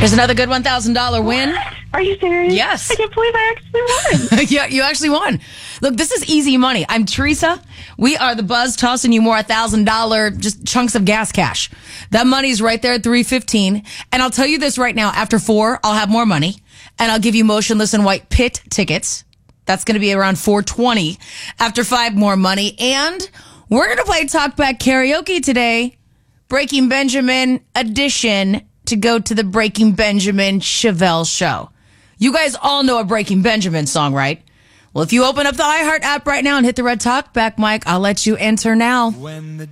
Here's another good $1,000 win. Are you serious? Yes. I can't believe I actually won. Yeah, you actually won. Look, this is easy money. I'm Teresa. We are the Buzz, tossing you more $1,000 just chunks of gas cash. That money's right there at 3:15. And I'll tell you this right now. After 4, I'll have more money. And I'll give you Motionless in White pit tickets. That's going to be around 4:20. After 5, more money. And we're going to play Talkback Karaoke today. Breaking Benjamin edition to go to the Breaking Benjamin Chevelle show. You guys all know a Breaking Benjamin song, right? Well, if you open up the iHeart app right now and hit the red Talkback mic, I'll let you enter now. When the